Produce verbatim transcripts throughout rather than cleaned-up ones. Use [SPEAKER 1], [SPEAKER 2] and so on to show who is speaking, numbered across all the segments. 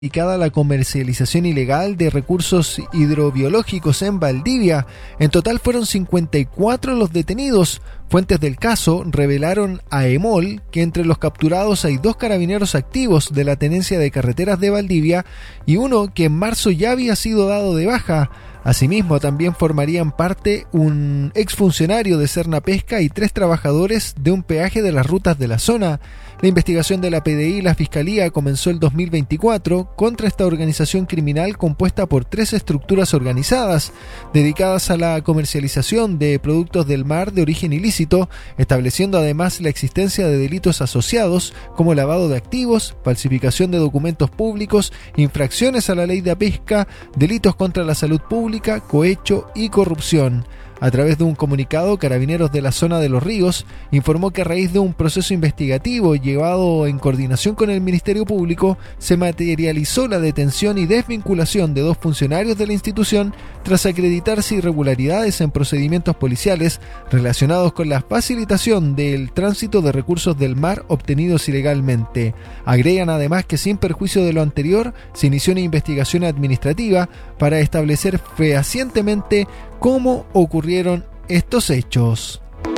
[SPEAKER 1] dedicada a la comercialización ilegal de recursos hidrobiológicos en Valdivia. En total fueron cincuenta y cuatro los detenidos. Fuentes del caso revelaron a EMOL que entre los capturados hay dos carabineros activos de la Tenencia de Carreteras de Valdivia y uno que en marzo ya había sido dado de baja. Asimismo, también formarían parte un exfuncionario de Cernapesca y tres trabajadores de un peaje de las rutas de la zona. La investigación de la P D I y la Fiscalía comenzó el dos mil veinticuatro contra esta organización criminal compuesta por tres estructuras organizadas, dedicadas a la comercialización de productos del mar de origen ilícito, estableciendo además la existencia de delitos asociados como lavado de activos, falsificación de documentos públicos, infracciones a la ley de pesca, delitos contra la salud pública, cohecho y corrupción. A través de un comunicado, Carabineros de la Zona de los Ríos informó que a raíz de un proceso investigativo llevado en coordinación con el Ministerio Público, se materializó la detención y desvinculación de dos funcionarios de la institución tras acreditarse irregularidades en procedimientos policiales relacionados con la facilitación del tránsito de recursos del mar obtenidos ilegalmente. Agregan además que sin perjuicio de lo anterior, se inició una investigación administrativa para establecer fehacientemente cómo ocurrieron estos hechos.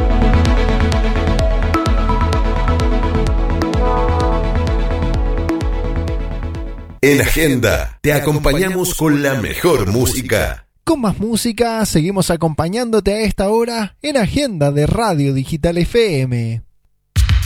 [SPEAKER 2] En Agenda te acompañamos con la mejor música.
[SPEAKER 1] Con más música, seguimos acompañándote a esta hora en Agenda de Radio Digital F M.